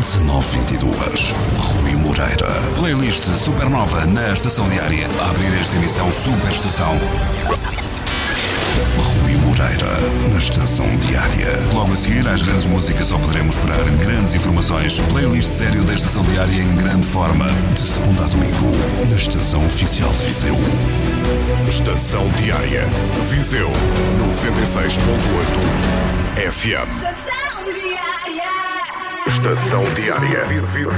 1922. Rui Moreira. Playlist Supernova na Estação Diária. A abrir esta emissão Super Estação. Rui Moreira, na Estação Diária. Logo a seguir, às grandes músicas só poderemos esperar grandes informações. Playlist sério da Estação Diária em grande forma. De segunda a domingo, na Estação Oficial de Viseu. Estação Diária. Viseu 96.8 FM. Estação Diária. Estação Diária.